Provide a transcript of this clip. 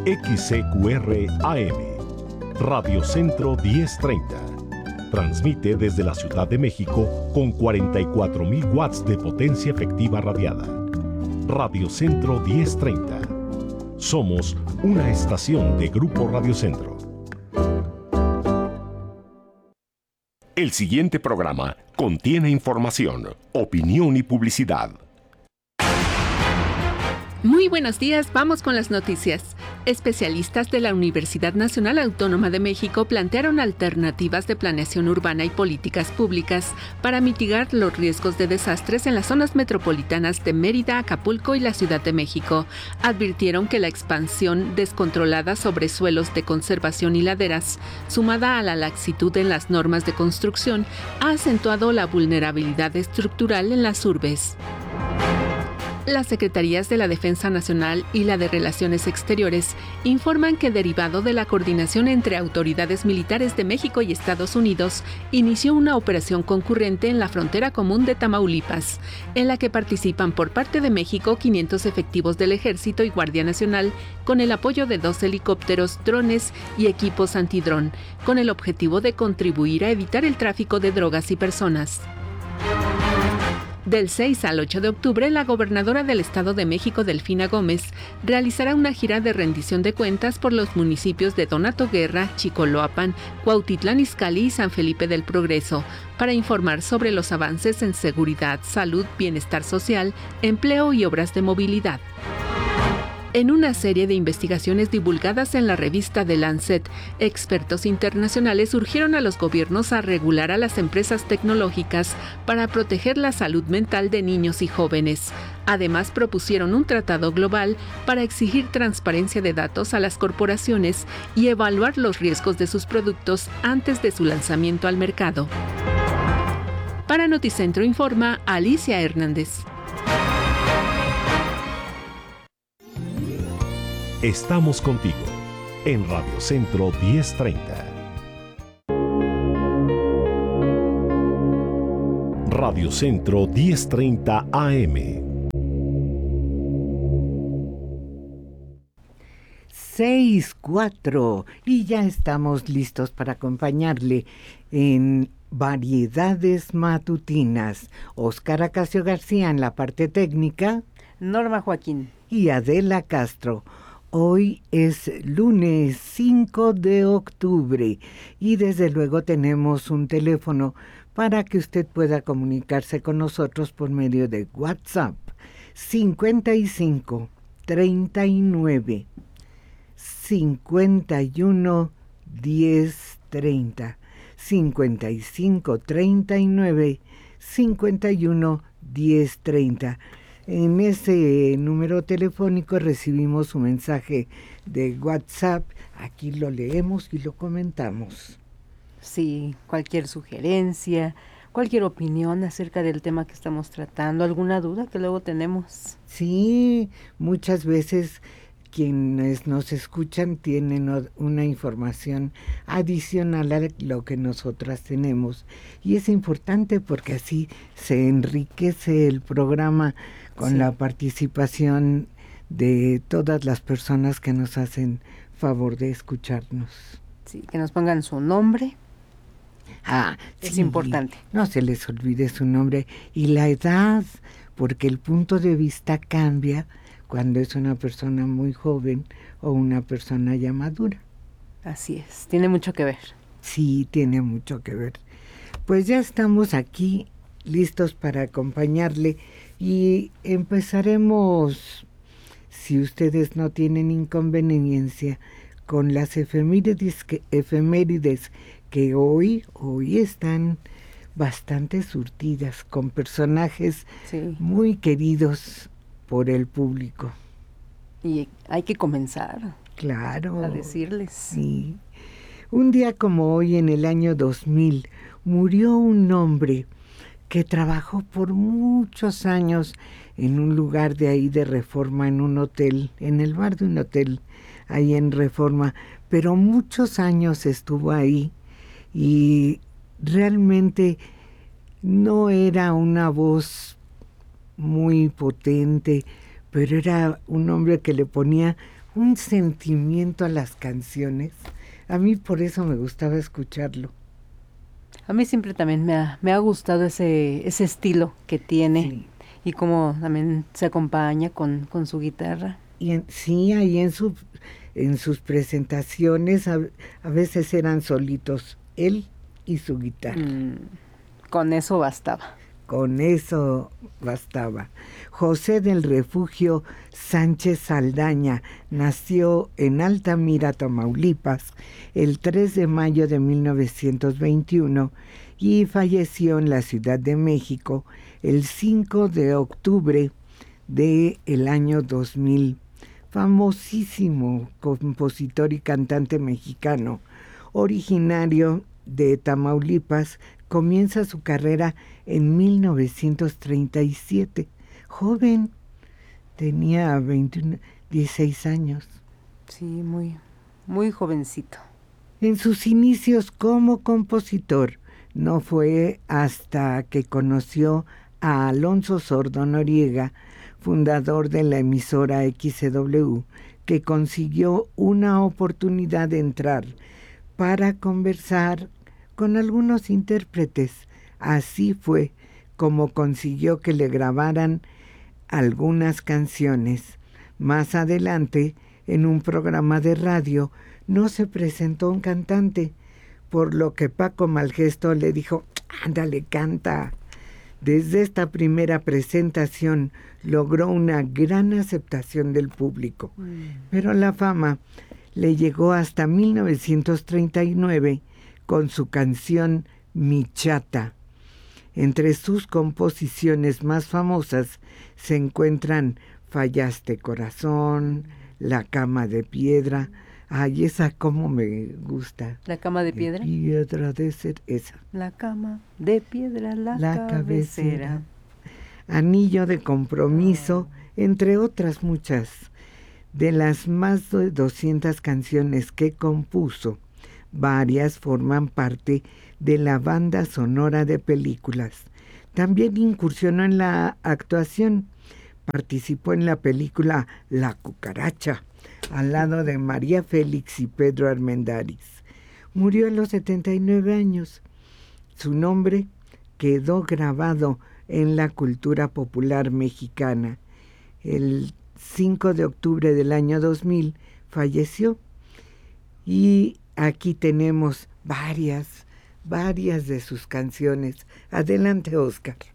XCQR AM, Radio Centro 1030. Transmite desde la Ciudad de México con 44.000 watts de potencia efectiva radiada. Radio Centro 1030. Somos una estación de Grupo Radio Centro. El siguiente programa contiene información, opinión y publicidad. Muy buenos días, vamos con las noticias. Especialistas de la Universidad Nacional Autónoma de México plantearon alternativas de planeación urbana y políticas públicas para mitigar los riesgos de desastres en las zonas metropolitanas de Mérida, Acapulco y la Ciudad de México. Advirtieron que la expansión descontrolada sobre suelos de conservación y laderas, sumada a la laxitud en las normas de construcción, ha acentuado la vulnerabilidad estructural en las urbes. Las Secretarías de la Defensa Nacional y la de Relaciones Exteriores informan que, derivado de la coordinación entre autoridades militares de México y Estados Unidos, inició una operación concurrente en la frontera común de Tamaulipas, en la que participan por parte de México 500 efectivos del Ejército y Guardia Nacional, con el apoyo de 2 helicópteros, drones y equipos antidrón, con el objetivo de contribuir a evitar el tráfico de drogas y personas. Del 6 al 8 de octubre, la gobernadora del Estado de México, Delfina Gómez, realizará una gira de rendición de cuentas por los municipios de Donato Guerra, Chicoloapan, Cuautitlán Izcalli y San Felipe del Progreso, para informar sobre los avances en seguridad, salud, bienestar social, empleo y obras de movilidad. En una serie de investigaciones divulgadas en la revista The Lancet, expertos internacionales urgieron a los gobiernos a regular a las empresas tecnológicas para proteger la salud mental de niños y jóvenes. Además, propusieron un tratado global para exigir transparencia de datos a las corporaciones y evaluar los riesgos de sus productos antes de su lanzamiento al mercado. Para Noticentro informa Alicia Hernández. Estamos contigo en Radio Centro 1030. Radio Centro 1030 AM. 6:04 y ya estamos listos para acompañarle en Variedades Matutinas. Óscar Acacio García en la parte técnica. Norma Joaquín. Y Adela Castro. Hoy es lunes 5 de octubre y desde luego tenemos un teléfono para que usted pueda comunicarse con nosotros por medio de WhatsApp 55 39 51 10 30 55 39 51 10 30. En ese número telefónico recibimos su mensaje de WhatsApp. Aquí lo leemos y lo comentamos. Sí, cualquier sugerencia, cualquier opinión acerca del tema que estamos tratando, alguna duda que luego tenemos. Sí, muchas veces quienes nos escuchan tienen una información adicional a lo que nosotras tenemos. Y es importante porque así se enriquece el programa con la participación de todas las personas que nos hacen favor de escucharnos. Sí, que nos pongan su nombre. Es importante. No se les olvide su nombre y la edad, porque el punto de vista cambia cuando es una persona muy joven o una persona ya madura. Así es, tiene mucho que ver. Sí, tiene mucho que ver. Pues ya estamos aquí listos para acompañarle y empezaremos, si ustedes no tienen inconveniencia, con las efemérides que hoy están bastante surtidas, con personajes muy queridos por el público. Y hay que comenzar. Claro. A decirles. Sí. Un día como hoy, en el año 2000, murió un hombre que trabajó por muchos años en un lugar de ahí de Reforma, en un hotel, en el bar de un hotel, ahí en Reforma, pero muchos años estuvo ahí y realmente no era una voz muy potente, pero era un hombre que le ponía un sentimiento a las canciones. A mí por eso me gustaba escucharlo. A mí siempre también me ha gustado ese estilo que tiene, Sí. y cómo también se acompaña con su guitarra. Y sí, ahí en sus presentaciones a veces eran solitos, él y su guitarra. Con eso bastaba. Con eso bastaba. José del Refugio Sánchez Saldaña nació en Altamira, Tamaulipas, el 3 de mayo de 1921 y falleció en la Ciudad de México el 5 de octubre del año 2000. Famosísimo compositor y cantante mexicano, originario de Tamaulipas, comienza su carrera en 1937. Joven, tenía 16 años. Sí, muy, muy jovencito. En sus inicios como compositor, no fue hasta que conoció a Alonso Sordo Noriega, fundador de la emisora XCW, que consiguió una oportunidad de entrar para conversar con algunos intérpretes. Así fue como consiguió que le grabaran algunas canciones. Más adelante, en un programa de radio, no se presentó un cantante, por lo que Paco Malgesto le dijo: ándale, canta. Desde esta primera presentación logró una gran aceptación del público, pero la fama le llegó hasta 1939 con su canción Mi Chata. Entre sus composiciones más famosas se encuentran Fallaste Corazón, La Cama de Piedra. Ay, esa cómo me gusta. ¿La cama de piedra? Piedra de ser, esa. La cama de piedra, la cabecera. Anillo de Compromiso, entre otras muchas. De las más de 200 canciones que compuso, varias forman parte de la banda sonora de películas. También incursionó en la actuación. Participó en la película La Cucaracha, al lado de María Félix y Pedro Armendáriz. Murió a los 79 años. Su nombre quedó grabado en la cultura popular mexicana. El 5 de octubre del año 2000 falleció. Y aquí tenemos varias de sus canciones. Adelante, Óscar.